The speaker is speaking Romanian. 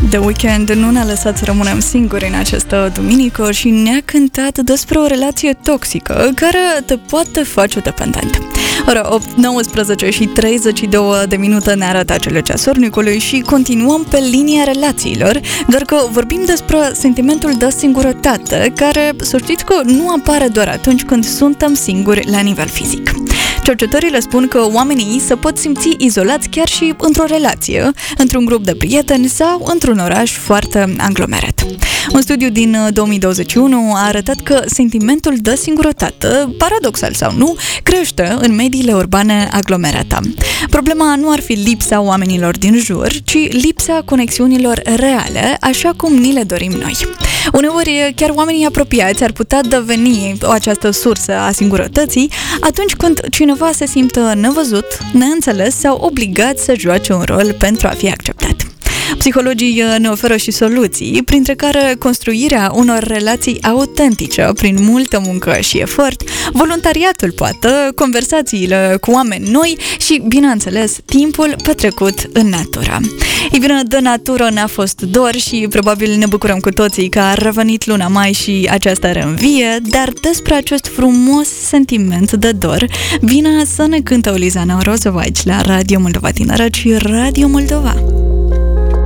The Weeknd nu ne-a lăsat să rămânem singuri în această duminică și ne-a cântat despre o relație toxică care te poate face dependent. Ora 8:19 și 32 de minute ne arată acele ceasornicului și continuăm pe linia relațiilor, doar că vorbim despre sentimentul de singurătate, care, să știți că nu apare doar atunci când suntem singuri la nivel fizic. Cercetările spun că oamenii se pot simți izolați chiar și într-o relație, într-un grup de prieteni sau într-un oraș foarte aglomerat. Un studiu din 2021 a arătat că sentimentul de singurătate, paradoxal sau nu, crește în mediile urbane aglomerate. Problema nu ar fi lipsa oamenilor din jur, ci lipsa conexiunilor reale, așa cum ni le dorim noi. Uneori, chiar oamenii apropiați ar putea deveni această sursă a singurătății atunci când cineva se simte nevăzut, neînțeles sau obligat să joace un rol pentru a fi acceptat. Psihologii ne oferă și soluții, printre care construirea unor relații autentice prin multă muncă și efort, voluntariatul poate, conversațiile cu oameni noi și, bineînțeles, timpul petrecut în natură. Ei bine, de natură ne-a fost dor și probabil ne bucurăm cu toții că a revenit luna mai și aceasta reînvie, dar despre acest frumos sentiment de dor vine să ne cântă Olizana Rozova aici la Radio Moldova Tineret și Radio Moldova.